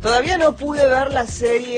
Todavía no pude ver la serie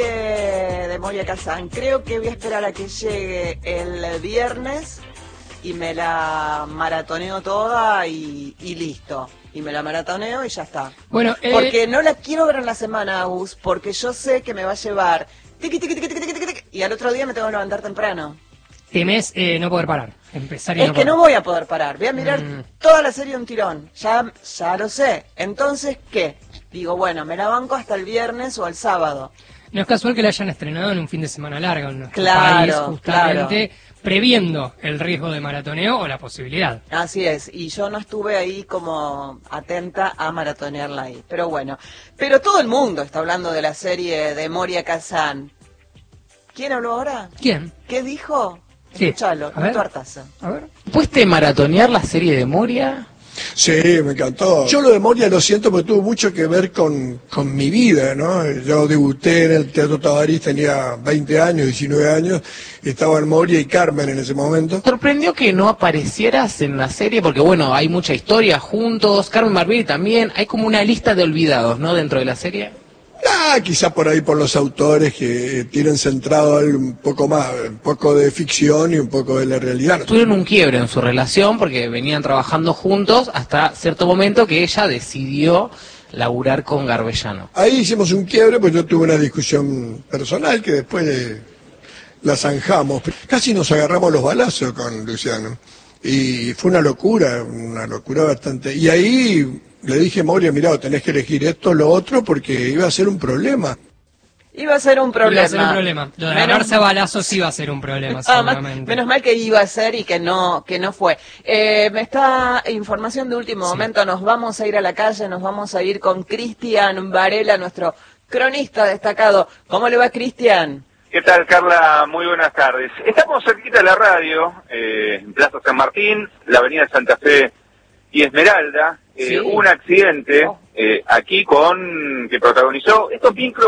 de Moria Kazan. Creo que voy a esperar a que llegue el viernes y me la maratoneo toda y listo. Y me la maratoneo y ya está. Bueno, porque no la quiero ver en la semana, Agus, porque yo sé que me va a llevar tiqui, tiqui, tiqui, tiqui, tiqui, tiqui, y al otro día me tengo que levantar temprano. Temes no poder parar, empezar y es no que parar. no voy a poder parar, voy a mirar toda la serie de un tirón, ya lo sé. Entonces, ¿qué? Digo, bueno, me la banco hasta el viernes o el sábado. No es casual que la hayan estrenado en un fin de semana largo en nuestro Claro, país, justamente claro. previendo el riesgo de maratoneo o la posibilidad. Así es, y yo no estuve ahí como atenta a maratonearla ahí. Pero bueno, pero todo el mundo está hablando de la serie de Moria Kazan. ¿Quién habló ahora? ¿Quién? ¿Qué dijo? Sí. Escuchalo, A ver. tu Artaza. A ver. ¿Puiste maratonear la serie de Moria? Sí, me encantó. Yo lo de Moria lo siento porque tuvo mucho que ver con mi vida, ¿no? Yo debuté en el Teatro Tabarís, tenía 20 años, 19 años, estaban Moria y Carmen en ese momento. ¿Sorprendió que no aparecieras en la serie? Porque bueno, hay mucha historia juntos, Carmen Barbieri también, hay como una lista de olvidados, ¿no? Dentro de la serie. Quizá por ahí por los autores que tienen centrado algo un poco más, un poco de ficción y un poco de la realidad. Tuvieron un quiebre en su relación porque venían trabajando juntos hasta cierto momento que ella decidió laburar con Garbellano. Ahí hicimos un quiebre, pues yo tuve una discusión personal que después la zanjamos. Casi nos agarramos los balazos con Luciano. Y fue una locura bastante. Y ahí le dije, Moria, mirá, tenés que elegir esto o lo otro porque iba a ser un problema. Iba a ser un problema. Iba a ser un problema. Lo de agarrarse a balazos iba a ser un problema, seguramente. Menos mal que iba a ser y que no fue. Me está información de último momento. Nos vamos a ir a la calle, nos vamos a ir con Cristian Varela, nuestro cronista destacado. ¿Cómo le va, Cristian? ¿Qué tal, Carla? Muy buenas tardes. Estamos cerquita de la radio, en Plaza San Martín, la avenida Santa Fe y Esmeralda. Sí. Hubo un accidente aquí que protagonizó estos vínculos